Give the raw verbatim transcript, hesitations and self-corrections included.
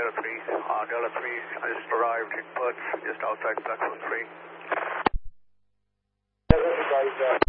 Delta three. Uh, Delta three just arrived in Perth, just outside platform three. Yeah, this is guys, uh